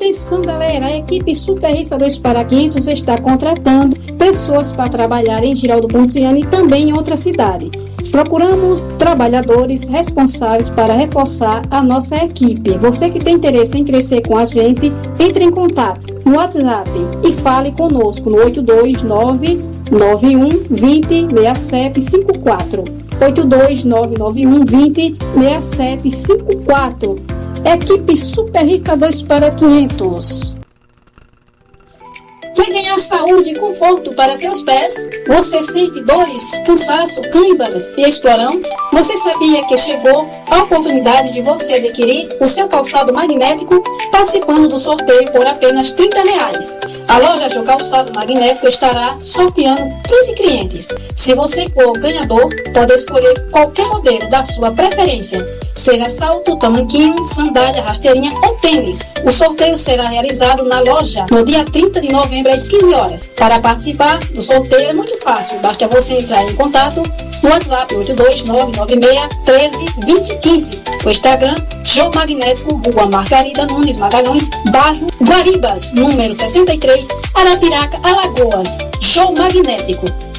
Atenção, galera, a equipe Super Rifa 2 para 500 está contratando pessoas para trabalhar em Giraldo Ponciano e também em outra cidade. Procuramos trabalhadores responsáveis para reforçar a nossa equipe. Você que tem interesse em crescer com a gente, entre em contato no WhatsApp e fale conosco no 82991206754. 82991206754. Equipe Super Rifa 2 para 500. Quer ganhar saúde e conforto para seus pés? Você sente dores, cansaço, câimbras e explorão? Você sabia que chegou a oportunidade de você adquirir o seu calçado magnético participando do sorteio por apenas R$30? A loja Jô Calçado Magnético estará sorteando 15 clientes. Se você for o ganhador, pode escolher qualquer modelo da sua preferência, seja salto, tamanquinho, sandália, rasteirinha ou tênis. O sorteio será realizado na loja no dia 30 de novembro às 15 horas. Para participar do sorteio é muito fácil, basta você entrar em contato no WhatsApp 82996132015. O Instagram Jô Magnético, Rua Margarida Nunes Magalhães, bairro Guaribas, número 63, Arapiraca, Alagoas. Jô Magnético.